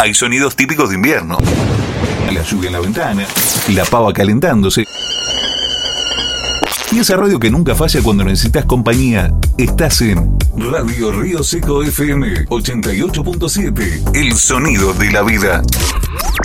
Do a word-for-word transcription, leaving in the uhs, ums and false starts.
hay sonidos típicos de invierno. La lluvia en la ventana, la pava calentándose. Y esa radio que nunca falla cuando necesitas compañía. Estás en Radio Río Seco F M ochenta y ocho punto siete. El sonido de la vida.